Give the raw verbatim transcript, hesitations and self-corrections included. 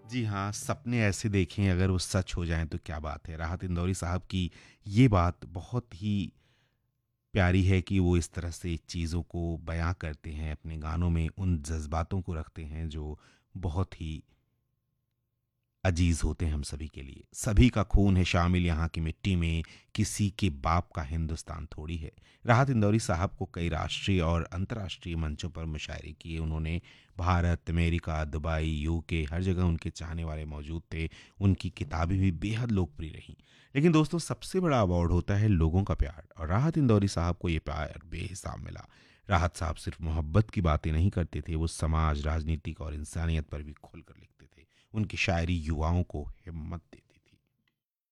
जी हाँ, सपने ऐसे देखें अगर वो सच हो जाएँ तो क्या बात है। राहत इंदौरी साहब की ये बात बहुत ही प्यारी है कि वो इस तरह से चीज़ों को बयाँ करते हैं, अपने गानों में उन जज़्बातों को रखते हैं जो बहुत ही अजीज होते हैं हम सभी के लिए। सभी का खून है शामिल यहाँ की मिट्टी में, किसी के बाप का हिंदुस्तान थोड़ी है। राहत इंदौरी साहब को कई राष्ट्रीय और अंतर्राष्ट्रीय मंचों पर मुशायरे किए उन्होंने। भारत, अमेरिका, दुबई, यूके हर जगह उनके चाहने वाले मौजूद थे। उनकी किताबें भी बेहद लोकप्रिय रहीं। लेकिन दोस्तों सबसे बड़ा अवार्ड होता है लोगों का प्यार और राहत इंदौरी साहब को ये प्यार बेहिसाब मिला। राहत साहब सिर्फ मोहब्बत की बातें नहीं करते थे, वो समाज, राजनीतिक और इंसानियत पर भी खुलकर लिखते थे। उनकी शायरी युवाओं को हिम्मत देती